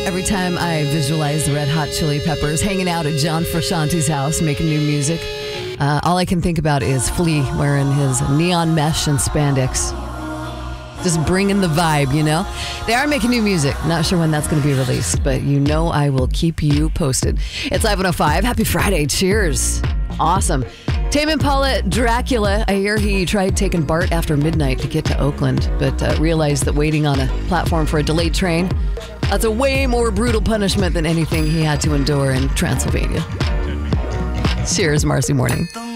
Every time I visualize the Red Hot Chili Peppers hanging out at John Frusciante's house making new music, all I can think about is Flea wearing his neon mesh and spandex. Just bringing the vibe, you know? They are making new music. Not sure when that's going to be released, but you know I will keep you posted. It's 11:05. Happy Friday. Cheers. Awesome. Tame Impala, Dracula. I hear he tried taking BART after midnight to get to Oakland, but realized that waiting on a platform for a delayed train, that's a way more brutal punishment than anything he had to endure in Transylvania. Cheers, Marcy Morning.